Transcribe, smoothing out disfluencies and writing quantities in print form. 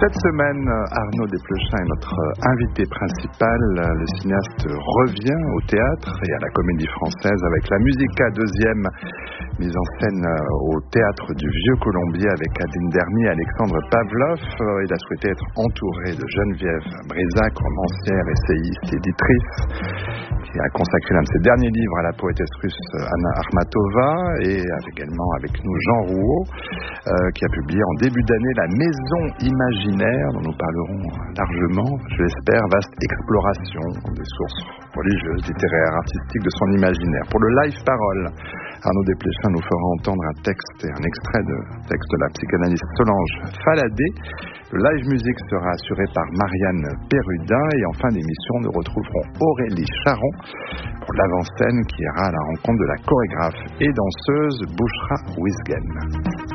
Cette semaine, Arnaud Desplechin est notre invité principal. Le cinéaste revient au théâtre et à la Comédie Française avec la Musica deuxième, mise en scène au théâtre du Vieux Colombier avec Adine Dermy et Alexandre Pavlov. Il a souhaité être entouré de Geneviève Brisac, romancière, essayiste, éditrice, qui a consacré l'un de ses derniers livres à la poétesse russe Anna Akhmatova, et également avec nous Jean Rouault, qui a publié en début d'année La Maison Imaginaire, dont nous parlerons largement, je l'espère, vaste exploration des sources religieuses, littéraires, artistiques de son imaginaire. Pour le live parole, Arnaud Desplechin nous fera entendre un texte et un extrait de texte de la psychanalyste Solange Faladé. Le live musique sera assuré par Marianne Perrudin, et en fin d'émission, nous retrouverons Aurélie Charon pour l'avant-scène qui ira à la rencontre de la chorégraphe et danseuse Bouchra Wisgen.